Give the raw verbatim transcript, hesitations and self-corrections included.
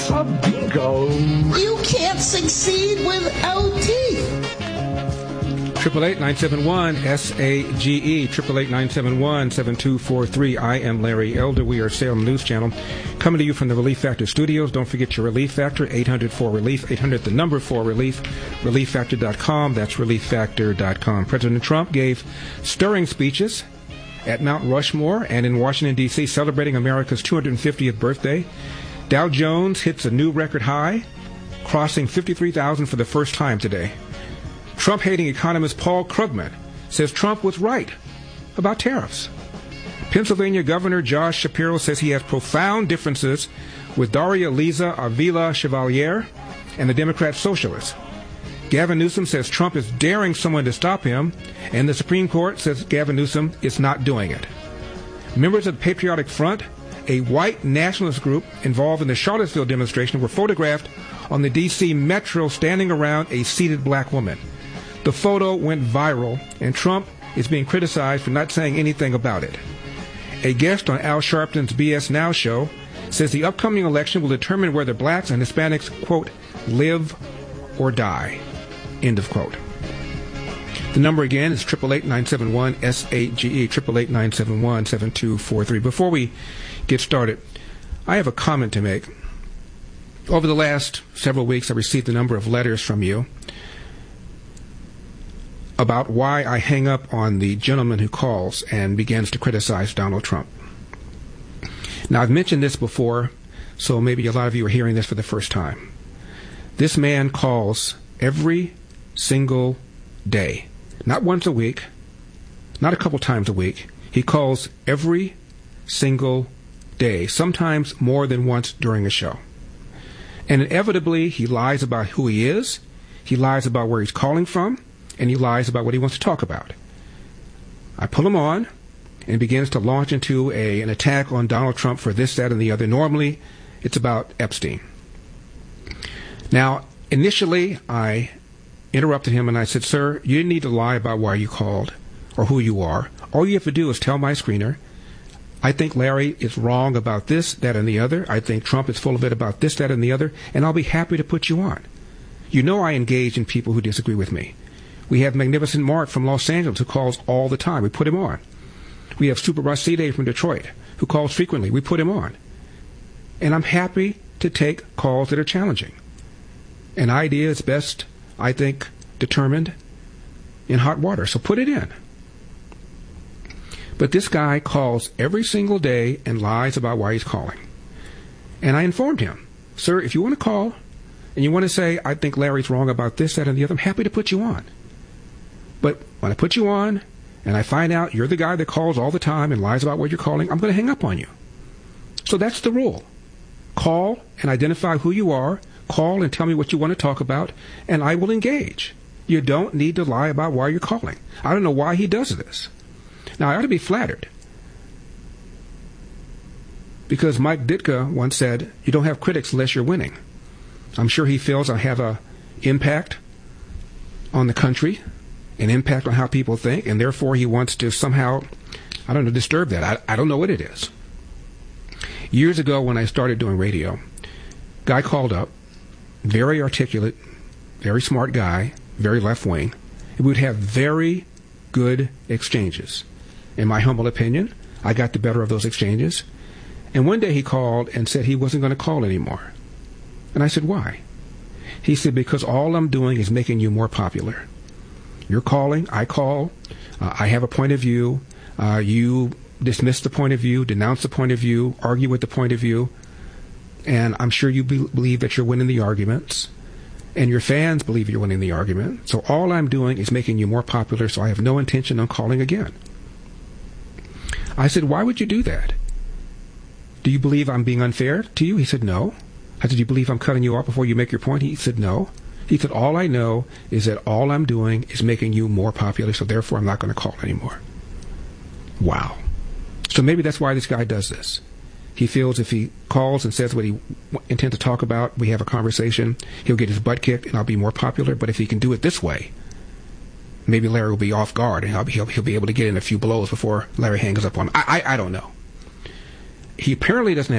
of bingo. You can't succeed without teeth. Triple eight nine seven one S A G E. Triple eight nine seven one seven two four three. I am Larry Elder. We are Salem News Channel, coming to you from the Relief Factor Studios. Don't forget your Relief Factor. Eight hundred four relief. Eight hundred the number four relief. relief factor dot com. That's relief factor dot com. President Trump gave stirring speeches at Mount Rushmore and in Washington D C, celebrating America's two hundred fiftieth birthday. Dow Jones hits a new record high, crossing fifty-three thousand for the first time today. Trump-hating economist Paul Krugman says Trump was right about tariffs. Pennsylvania Governor Josh Shapiro says he has profound differences with Daria Liza Avila Chevalier and the Democrat Socialists. Gavin Newsom says Trump is daring someone to stop him, and the Supreme Court says Gavin Newsom is not doing it. Members of the Patriotic Front, a white nationalist group involved in the Charlottesville demonstration, were photographed on the D C Metro standing around a seated black woman. The photo went viral, and Trump is being criticized for not saying anything about it. A guest on Al Sharpton's B S Now show says the upcoming election will determine whether blacks and Hispanics, quote, live or die, end of quote. The number again is eight eight eight nine seven one S A G E, eight eight eight nine seven one seven two four three. Before we get started, I have a comment to make. Over the last several weeks, I received a number of letters from you about why I hang up on the gentleman who calls and begins to criticize Donald Trump. Now, I've mentioned this before, so maybe a lot of you are hearing this for the first time. This man calls every single day, not once a week, not a couple times a week. He calls every single day, sometimes more than once during a show. And inevitably, he lies about who he is, he lies about where he's calling from, and he lies about what he wants to talk about. I pull him on, and he begins to launch into a, an attack on Donald Trump for this, that, and the other. Normally, it's about Epstein. Now, initially, I interrupted him, and I said, sir, you didn't need to lie about why you called or who you are. All you have to do is tell my screener, I think Larry is wrong about this, that, and the other. I think Trump is full of it about this, that, and the other, and I'll be happy to put you on. You know I engage in people who disagree with me. We have Magnificent Mark from Los Angeles who calls all the time. We put him on. We have Super Rashide from Detroit who calls frequently. We put him on. And I'm happy to take calls that are challenging. An idea is best, I think, determined in hot water. So put it in. But this guy calls every single day and lies about why he's calling. And I informed him, sir, if you want to call and you want to say, I think Larry's wrong about this, that, and the other, I'm happy to put you on. But when I put you on and I find out you're the guy that calls all the time and lies about what you're calling, I'm going to hang up on you. So that's the rule. Call and identify who you are. Call and tell me what you want to talk about, and I will engage. You don't need to lie about why you're calling. I don't know why he does this. Now, I ought to be flattered, because Mike Ditka once said, you don't have critics unless you're winning. I'm sure he feels I have an impact on the country, an impact on how people think, and therefore he wants to somehow, I don't know, disturb that. I, I don't know what it is. Years ago when I started doing radio, guy called up, very articulate, very smart guy, very left-wing. We would have very good exchanges. In my humble opinion, I got the better of those exchanges. And one day he called and said he wasn't going to call anymore. And I said, why? He said, because all I'm doing is making you more popular. You're calling, I call, uh, I have a point of view, uh, you dismiss the point of view, denounce the point of view, argue with the point of view, and I'm sure you be- believe that you're winning the arguments, and your fans believe you're winning the argument. So all I'm doing is making you more popular, so I have no intention on calling again. I said, why would you do that? Do you believe I'm being unfair to you? He said, no. I said, do you believe I'm cutting you off before you make your point? He said, no. He said, all I know is that all I'm doing is making you more popular, so therefore I'm not going to call anymore. Wow. So maybe that's why this guy does this. He feels if he calls and says what he intends to talk about, we have a conversation, he'll get his butt kicked and I'll be more popular. But if he can do it this way, maybe Larry will be off guard and I'll be, he'll, he'll be able to get in a few blows before Larry hangs up on him. I, I, I don't know. He apparently doesn't have